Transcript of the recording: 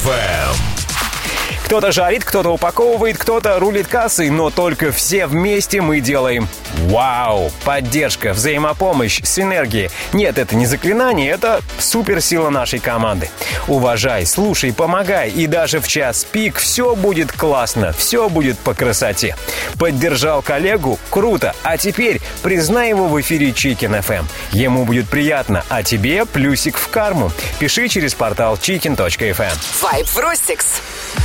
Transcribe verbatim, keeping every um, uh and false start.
Кто-то жарит, кто-то упаковывает, кто-то рулит кассой, но только все вместе мы делаем вау! Поддержка, взаимопомощь, синергия. Нет, это не заклинание, это суперсила нашей команды. Уважай, слушай, помогай, и даже в час пик все будет классно, все будет по красоте. Поддержал коллегу? Круто! А теперь признай его в эфире Chicken эф эм. Ему будет приятно, а тебе плюсик в карму. Пиши через портал chicken точка эф эм. Vibe Rustics.